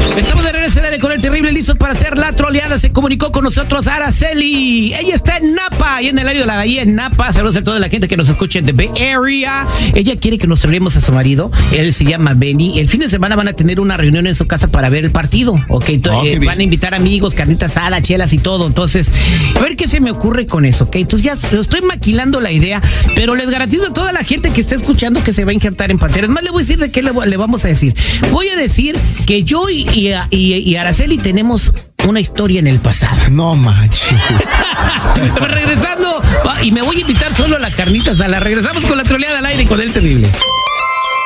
Estamos de regreso con el terrible, listos para hacer la troleada. Se comunicó con nosotros Araceli. Ella está en Napa, y en el área de la bahía en Napa. Saludos a toda la gente que nos escucha de Bay Area. Ella quiere que nos troleemos a su marido. Él se llama Benny. El fin de semana van a tener una reunión en su casa para ver el partido. Van a invitar amigos, carnita asada, chelas y todo. Entonces, a ver qué se me ocurre con eso, ¿ok? Entonces ya lo estoy maquilando la idea, pero les garantizo a toda la gente que está escuchando que se va a injertar en pantera. Más le voy a decir de qué le vamos a decir. Voy a decir que yo y Araceli tenemos una historia en el pasado. No manches. Regresando, y me voy a invitar solo a la carnita asada. Regresamos con la troleada al aire con el terrible.